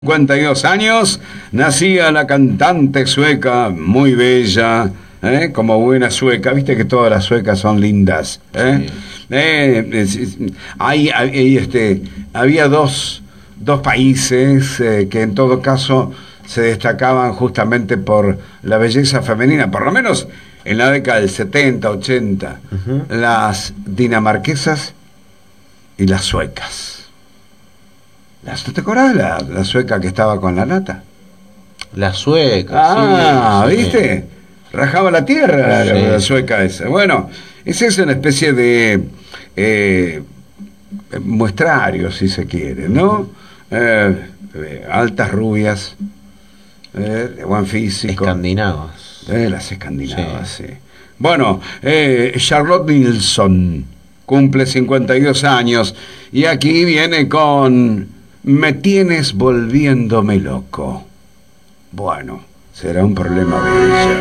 52 años, nacía la cantante sueca, muy bella, como buena sueca. Viste que todas las suecas son lindas. Sí. Había dos países que en todo caso se destacaban justamente por la belleza femenina, por lo menos en la década del 70, 80, las dinamarquesas y las suecas. ¿Te acordás la sueca que estaba con la nata? La sueca, sí. ¿Viste? Rajaba la tierra la sueca esa. Bueno, esa es una especie de muestrario, si se quiere, ¿no? Altas rubias, de buen físico. Escandinavas. Las escandinavas, sí. Bueno, Charlotte Nilsson cumple 52 años y aquí viene con Me tienes volviéndome loco. Bueno, será un problema de ella.